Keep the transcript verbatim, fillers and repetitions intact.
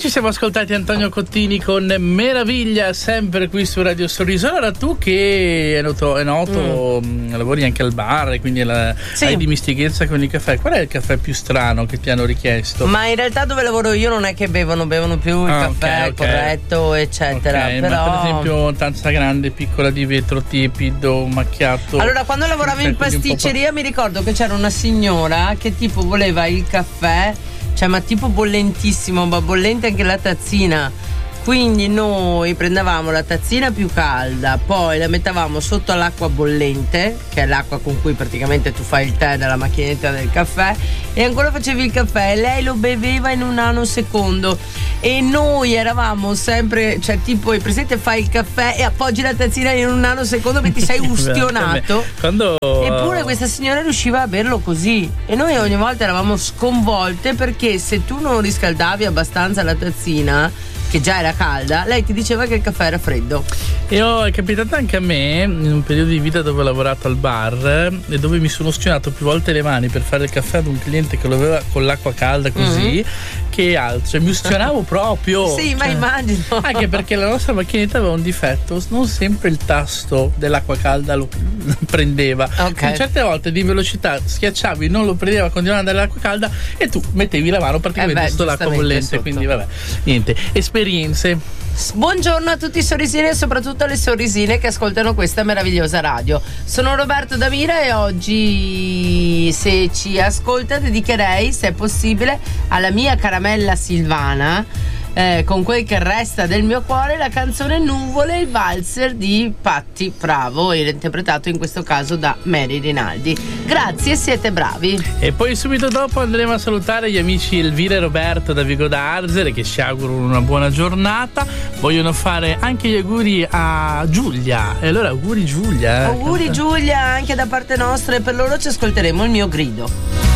ci siamo ascoltati Antonio Cottini con Meraviglia, sempre qui su Radio Sorriso. Allora, tu che è noto, è noto mm. lavori anche al bar, quindi la, sì. hai dimestichezza con il caffè. Qual è il caffè più strano che ti hanno richiesto? Ma in realtà dove lavoro io non è che bevono, bevono più il ah, caffè okay, okay. corretto, eccetera. Okay, però... ma per esempio tazza grande, piccola di vetro, tiepido, macchiato. Allora, quando lavoravo in pasticceria mi ricordo che c'era una signora che tipo voleva il caffè, cioè ma tipo bollentissimo, ma bollente anche la tazzina. Quindi noi prendevamo la tazzina più calda, poi la mettavamo sotto all'acqua bollente, che è l'acqua con cui praticamente tu fai il tè dalla macchinetta del caffè, e ancora facevi il caffè e lei lo beveva in un nanosecondo. E noi eravamo sempre, cioè tipo, hai presente, fai il caffè e appoggi la tazzina in un nanosecondo perché ti sei ustionato. Quando... Eppure questa signora riusciva a berlo così. E noi ogni volta eravamo sconvolte perché se tu non riscaldavi abbastanza la tazzina, che già era calda, lei ti diceva che il caffè era freddo. E ho, è capitato anche a me in un periodo di vita dove ho lavorato al bar e dove mi sono ustionato più volte le mani per fare il caffè ad un cliente che lo aveva con l'acqua calda così, mm-hmm. che altro, cioè mi ustionavo proprio. Sì, cioè, ma immagino. Anche perché la nostra macchinetta aveva un difetto, non sempre il tasto dell'acqua calda lo prendeva. Okay. Certe volte di velocità schiacciavi, non lo prendeva, continuava ad andare l'acqua calda e tu mettevi la mano praticamente eh beh, sotto l'acqua bollente, sotto. Quindi vabbè, niente, esperienze. Buongiorno a tutti i sorrisini e soprattutto alle sorrisine che ascoltano questa meravigliosa radio. Sono Roberto Damira e oggi, se ci ascolta, dedicherei, se è possibile, alla mia caramella Silvana, eh, con quel che resta del mio cuore, la canzone Nuvole, il valzer di Patti Bravo, interpretato in questo caso da Mary Rinaldi. Grazie, siete bravi. E poi subito dopo andremo a salutare gli amici Elvira e Roberto da Vigo d'Arzere, che ci augurano una buona giornata. Vogliono fare anche gli auguri a Giulia, e allora auguri Giulia. Auguri Giulia anche da parte nostra, e per loro ci ascolteremo Il mio grido.